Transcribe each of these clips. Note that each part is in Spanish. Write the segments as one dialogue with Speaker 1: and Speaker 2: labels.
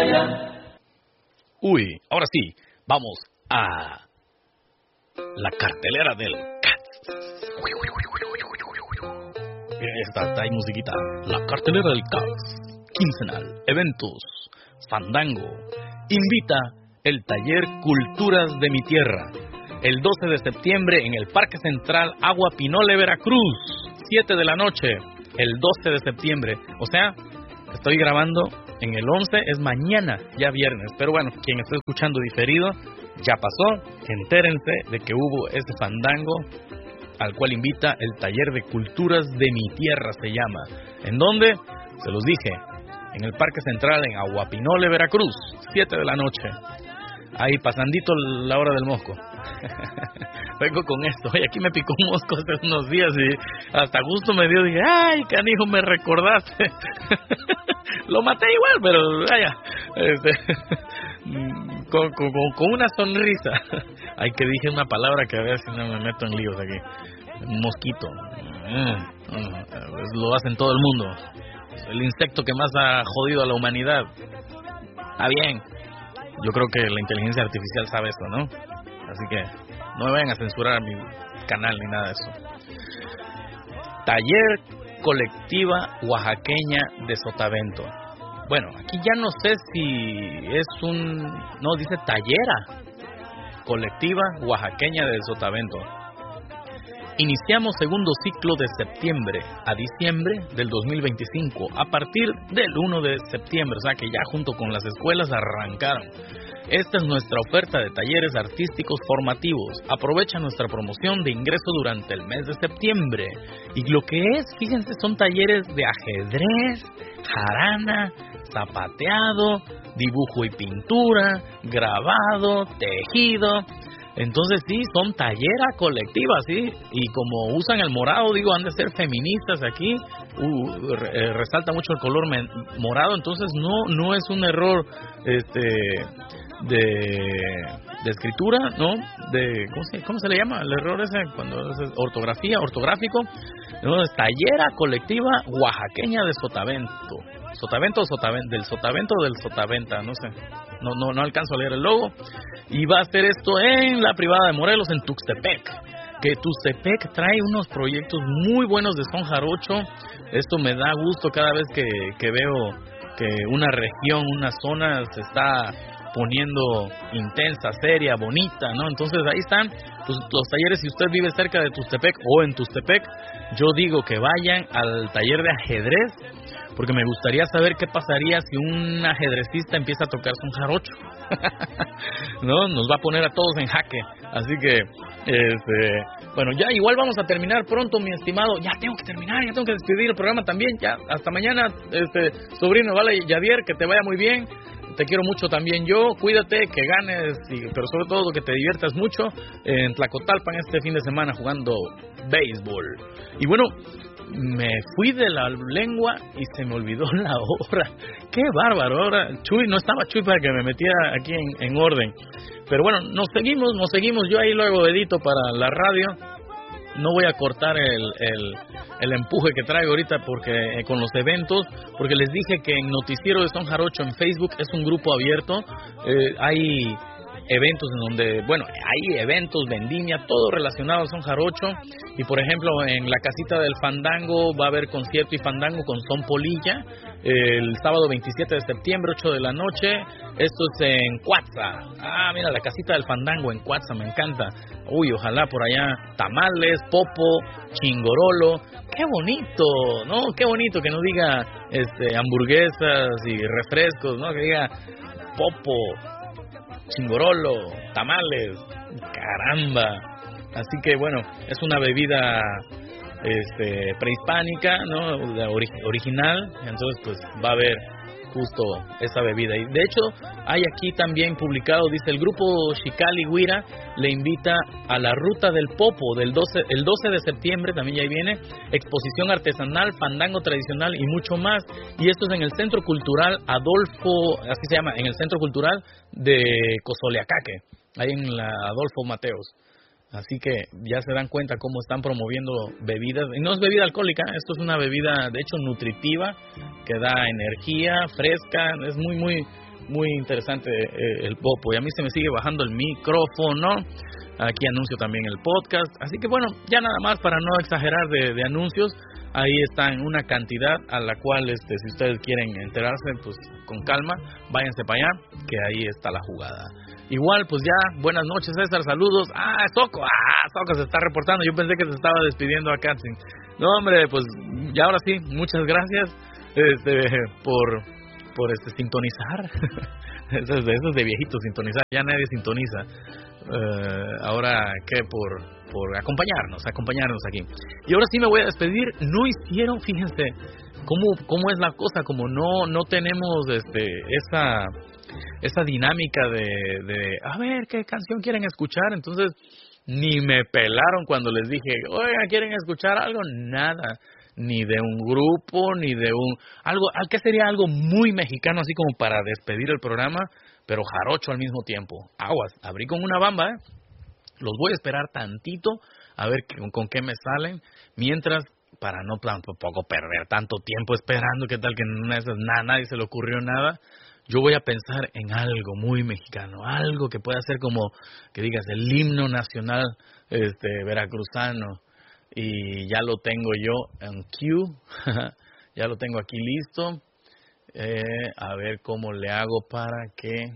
Speaker 1: Uy, ahora sí, vamos a la cartelera del Cats. Está ahí musiquita. La cartelera del Cats. Quincenal, eventos, fandango. Invita el taller Culturas de mi Tierra. El 12 de septiembre en el Parque Central Agua Pinole, Veracruz. 7 de la noche, el 12 de septiembre. O sea, estoy grabando en el 11, es mañana, ya viernes. Pero bueno, quien esté escuchando diferido, ya pasó. Entérense de que hubo ese fandango al cual invita el Taller de Culturas de mi Tierra, se llama. ¿En dónde? Se los dije, en el Parque Central en Aguapinole, Veracruz, 7 de la noche. Ahí pasandito la hora del mosco. Vengo con esto. Oye, aquí me picó un mosco hace unos días y hasta gusto me dio. Dije, ay, canijo, me recordaste. Lo maté igual, pero vaya, con una sonrisa. Ay, que dije una palabra que a ver si no me meto en líos aquí. Un mosquito. Lo hacen todo el mundo. El insecto que más ha jodido a la humanidad. Está bien. Yo creo que la inteligencia artificial sabe esto, ¿no? Así que no me vayan a censurar mi canal ni nada de eso. Taller Colectiva Oaxaqueña de Sotavento. Bueno, aquí ya no sé si es no, dice Tallera Colectiva Oaxaqueña de Sotavento. Iniciamos segundo ciclo de septiembre a diciembre del 2025, a partir del 1 de septiembre, o sea que ya junto con las escuelas arrancaron. Esta es nuestra oferta de talleres artísticos formativos. Aprovecha nuestra promoción de ingreso durante el mes de septiembre. Y lo que es, fíjense, son talleres de ajedrez, jarana, zapateado, dibujo y pintura, grabado, tejido. Entonces sí, son tallera colectiva, sí, y como usan el morado, digo, han de ser feministas aquí, resalta mucho el color morado, entonces no es un error de escritura, ¿no? ¿Cómo se le llama? El error ese cuando es ortográfico, no, es tallera colectiva oaxaqueña de Sotavento. Sotavento o Sotavento, del Sotavento o del Sotaventa, no sé, no alcanzo a leer el logo. Y va a hacer esto en la privada de Morelos, en Tuxtepec. Que Tuxtepec trae unos proyectos muy buenos de son jarocho. Esto me da gusto cada vez que veo que una región, una zona se está poniendo intensa, seria, bonita, ¿no? Entonces ahí están los talleres. Si usted vive cerca de Tuxtepec o en Tuxtepec, yo digo que vayan al taller de ajedrez, porque me gustaría saber qué pasaría si un ajedrecista empieza a tocar son jarocho. No, nos va a poner a todos en jaque. Así que, bueno, ya igual vamos a terminar pronto, mi estimado. Ya tengo que terminar, ya tengo que despedir el programa también. Ya, hasta mañana, sobrino, vale, Javier, que te vaya muy bien. Te quiero mucho también yo. Cuídate, que ganes, pero sobre todo que te diviertas mucho en Tlacotalpan este fin de semana jugando béisbol. Y bueno, me fui de la lengua y se me olvidó la hora. ¡Qué bárbaro! Ahora, Chuy, no estaba Chuy para que me metiera aquí en orden. Pero bueno, nos seguimos. Yo ahí luego edito para la radio. No voy a cortar el empuje que traigo ahorita porque con los eventos, porque les dije que en Noticiero de Son Jarocho en Facebook es un grupo abierto. Hay eventos en donde, bueno, hay eventos, vendimia, todo relacionado a son jarocho. Y por ejemplo, en la casita del fandango va a haber concierto y fandango con son polilla el sábado 27 de septiembre, 8 de la noche. Esto es en Cuatza. Ah, mira, la casita del fandango en Cuatza, me encanta. Uy, ojalá por allá tamales, popo, chingorolo. Qué bonito, ¿no? Qué bonito que no diga hamburguesas y refrescos, ¿no? Que diga popo, chingorolo, tamales, caramba. Así que bueno, es una bebida prehispánica, ¿no? Original, entonces pues va a haber justo esa bebida. Y de hecho hay aquí también publicado, dice, el grupo Xicali Huira le invita a la Ruta del Popo el 12 de septiembre, también ya ahí viene, exposición artesanal, fandango tradicional y mucho más. Y esto es en el Centro Cultural Adolfo, así se llama, en el Centro Cultural de Cozoleacaque, ahí en la Adolfo Mateos. Así que ya se dan cuenta cómo están promoviendo bebidas. Y no es bebida alcohólica, esto es una bebida, de hecho, nutritiva, que da energía, fresca. Es muy, muy, muy interesante el Popo. Y a mí se me sigue bajando el micrófono. Aquí anuncio también el podcast. Así que bueno, ya nada más para no exagerar de anuncios. Ahí están una cantidad a la cual si ustedes quieren enterarse, pues con calma, váyanse para allá, que ahí está la jugada. Igual, pues ya, buenas noches César, saludos. Soco se está reportando, yo pensé que se estaba despidiendo acá. No hombre, pues ya ahora sí, muchas gracias por sintonizar. Eso es de viejitos, sintonizar, ya nadie sintoniza. Ahora que por acompañarnos aquí. Y ahora sí me voy a despedir. No hicieron, fíjense cómo es la cosa, como no tenemos esa dinámica de a ver qué canción quieren escuchar. Entonces ni me pelaron cuando les dije, oiga, ¿quieren escuchar algo? Nada, ni de un grupo, ni de algo, que sería algo muy mexicano, así como para despedir el programa, pero jarocho al mismo tiempo. Aguas, abrí con una bamba, los voy a esperar tantito, a ver con qué me salen, mientras, para no tampoco perder tanto tiempo esperando, que tal que en una de esas nadie se le ocurrió nada. Yo voy a pensar en algo muy mexicano, algo que pueda ser como, que digas, el himno nacional veracruzano. Y ya lo tengo yo en queue, ya lo tengo aquí listo. A ver cómo le hago para que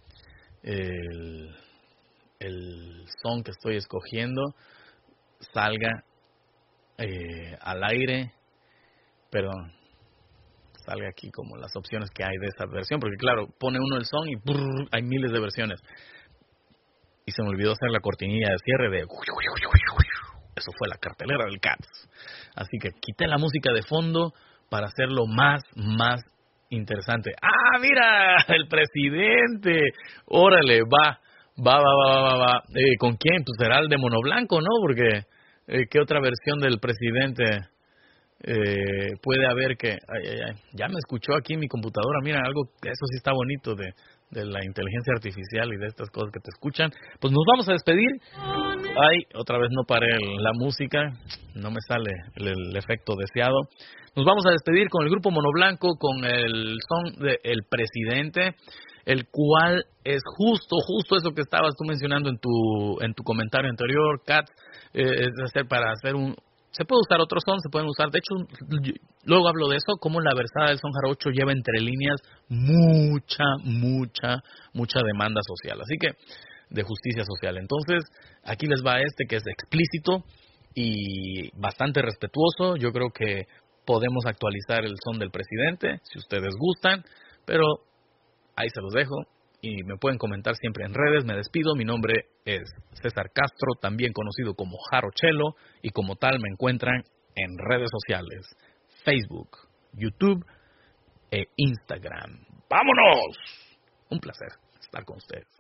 Speaker 1: el son que estoy escogiendo salga al aire, perdón, salga aquí como las opciones que hay de esa versión, porque claro, pone uno el son y hay miles de versiones. Y se me olvidó hacer la cortinilla de cierre de... Eso fue la cartelera del Cats. Así que quité la música de fondo para hacerlo más interesante. ¡Ah, mira! El presidente. Órale, va. ¿Con quién? Pues será el de Mono Blanco, ¿no? Porque ¿qué otra versión del presidente puede haber que... ya me escuchó aquí en mi computadora. Mira, algo, eso sí está bonito de la inteligencia artificial y de estas cosas que te escuchan. Pues nos vamos a despedir. Otra vez no paré la música, no me sale el efecto deseado. Nos vamos a despedir con el grupo Mono Blanco, con el son de El Presidente, el cual es justo eso que estabas tú mencionando en tu comentario anterior, Kat, es para hacer se puede usar otro son, se pueden usar, de hecho, luego hablo de eso, como la versada del son jarocho lleva entre líneas mucha demanda social, así que, de justicia social. Entonces, aquí les va que es explícito y bastante respetuoso. Yo creo que podemos actualizar el son del presidente, si ustedes gustan, pero ahí se los dejo. Y me pueden comentar siempre en redes. Me despido, mi nombre es César Castro, también conocido como Jarochelo, y como tal me encuentran en redes sociales, Facebook, YouTube e Instagram. ¡Vámonos! Un placer estar con ustedes.